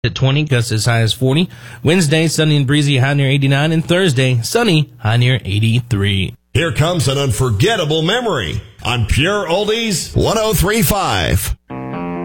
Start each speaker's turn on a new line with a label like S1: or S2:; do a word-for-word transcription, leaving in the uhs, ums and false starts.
S1: at twenty, gusts as high as forty. Wednesday, sunny and breezy, high near eighty-nine. And Thursday, sunny, high near eighty-three.
S2: Here comes an unforgettable memory on Pure Oldies one oh three point five.